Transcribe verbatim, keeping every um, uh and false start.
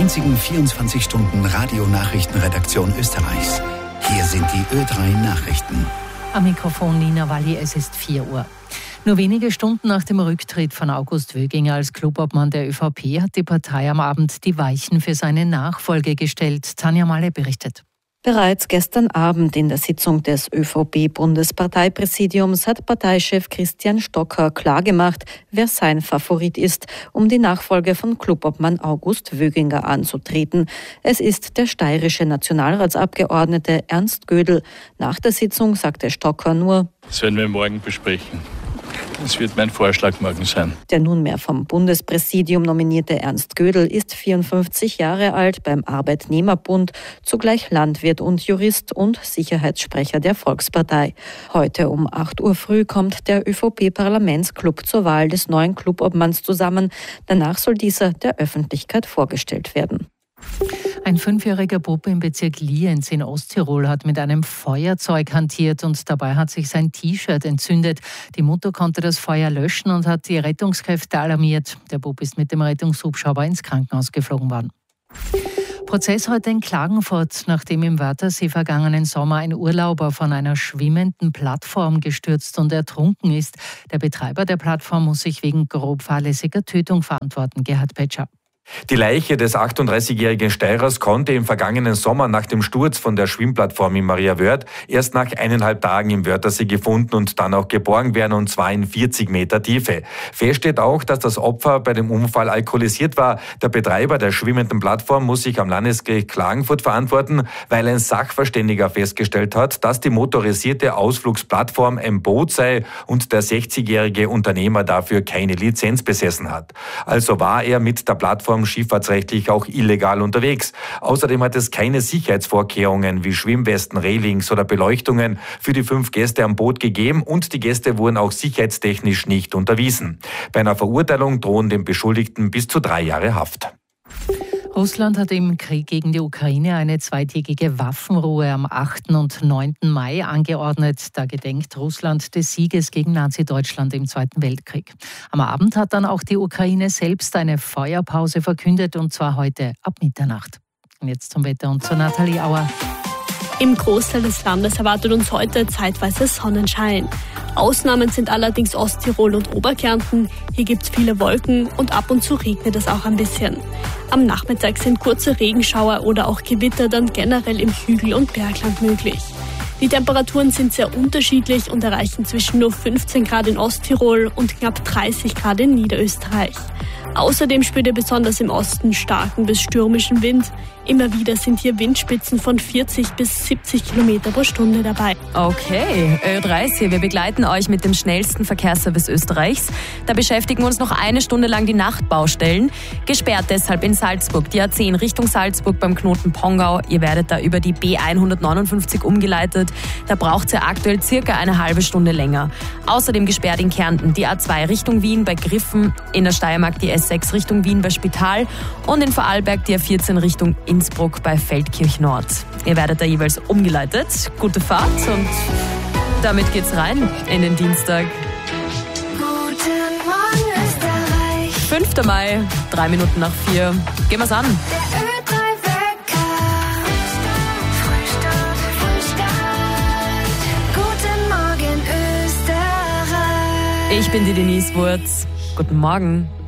einzigen vierundzwanzig Stunden Radionachrichtenredaktion Österreichs. Hier sind die Ö drei Nachrichten. Am Mikrofon Nina Walli, es ist vier Uhr. Nur wenige Stunden nach dem Rücktritt von August Wöginger als Clubobmann der ÖVP hat die Partei am Abend die Weichen für seine Nachfolge gestellt. Tanja Malle berichtet. Bereits gestern Abend in der Sitzung des ÖVP-Bundesparteipräsidiums hat Parteichef Christian Stocker klargemacht, wer sein Favorit ist, um die Nachfolge von Clubobmann August Wöginger anzutreten. Es ist der steirische Nationalratsabgeordnete Ernst Gödel. Nach der Sitzung sagte Stocker nur: Das werden wir morgen besprechen. Das wird mein Vorschlag morgen sein. Der nunmehr vom Bundespräsidium nominierte Ernst Gödel ist vierundfünfzig Jahre alt, beim Arbeitnehmerbund, zugleich Landwirt und Jurist und Sicherheitssprecher der Volkspartei. Heute um acht Uhr früh kommt der ÖVP-Parlamentsclub zur Wahl des neuen Clubobmanns zusammen. Danach soll dieser der Öffentlichkeit vorgestellt werden. Ein fünfjähriger Bub im Bezirk Lienz in Osttirol hat mit einem Feuerzeug hantiert und dabei hat sich sein T-Shirt entzündet. Die Mutter konnte das Feuer löschen und hat die Rettungskräfte alarmiert. Der Bub ist mit dem Rettungshubschrauber ins Krankenhaus geflogen worden. Prozess heute in Klagenfurt, nachdem im Wörthersee vergangenen Sommer ein Urlauber von einer schwimmenden Plattform gestürzt und ertrunken ist. Der Betreiber der Plattform muss sich wegen grob fahrlässiger Tötung verantworten. Gerhard Petscher. Die Leiche des achtunddreißigjährigen Steirers konnte im vergangenen Sommer nach dem Sturz von der Schwimmplattform in Mariawörth erst nach eineinhalb Tagen im Wörthersee gefunden und dann auch geborgen werden, und zwar in vierzig Meter Tiefe. Fest steht auch, dass das Opfer bei dem Unfall alkoholisiert war. Der Betreiber der schwimmenden Plattform muss sich am Landesgericht Klagenfurt verantworten, weil ein Sachverständiger festgestellt hat, dass die motorisierte Ausflugsplattform ein Boot sei und der sechzigjährige Unternehmer dafür keine Lizenz besessen hat. Also war er mit der Plattform schifffahrtsrechtlich auch illegal unterwegs. Außerdem hat es keine Sicherheitsvorkehrungen wie Schwimmwesten, Railings oder Beleuchtungen für die fünf Gäste am Boot gegeben und die Gäste wurden auch sicherheitstechnisch nicht unterwiesen. Bei einer Verurteilung drohen dem Beschuldigten bis zu drei Jahre Haft. Russland hat im Krieg gegen die Ukraine eine zweitägige Waffenruhe am achten und neunten Mai angeordnet. Da gedenkt Russland des Sieges gegen Nazi-Deutschland im Zweiten Weltkrieg. Am Abend hat dann auch die Ukraine selbst eine Feuerpause verkündet, und zwar heute ab Mitternacht. Und jetzt zum Wetter und zu Nathalie Auer. Im Großteil des Landes erwartet uns heute zeitweise Sonnenschein. Ausnahmen sind allerdings Osttirol und Oberkärnten. Hier gibt es viele Wolken und ab und zu regnet es auch ein bisschen. Am Nachmittag sind kurze Regenschauer oder auch Gewitter dann generell im Hügel- und Bergland möglich. Die Temperaturen sind sehr unterschiedlich und erreichen zwischen nur fünfzehn Grad in Osttirol und knapp dreißig Grad in Niederösterreich. Außerdem spürt ihr besonders im Osten starken bis stürmischen Wind. Immer wieder sind hier Windspitzen von vierzig bis siebzig Kilometer pro Stunde dabei. Okay, Ö dreißig, wir begleiten euch mit dem schnellsten Verkehrsservice Österreichs. Da beschäftigen wir uns noch eine Stunde lang die Nachtbaustellen. Gesperrt deshalb in Salzburg, die A zehn Richtung Salzburg beim Knoten Pongau. Ihr werdet da über die B hundertneunundfünfzig umgeleitet. Da braucht ihr aktuell circa eine halbe Stunde länger. Außerdem gesperrt in Kärnten die A zwei Richtung Wien bei Griffen, in der Steiermark die S sechs Richtung Wien bei Spital und in Vorarlberg die A vierzehn Richtung Innsbruck bei Feldkirch Nord. Ihr werdet da jeweils umgeleitet. Gute Fahrt und damit geht's rein in den Dienstag. Guten Morgen Österreich. fünfter Mai, drei Minuten nach vier. Gehen wir's an. Der Ö drei Wecker. Frühstart, Frühstart. Guten Morgen Österreich. Ich bin die Denise Wurz. Guten Morgen.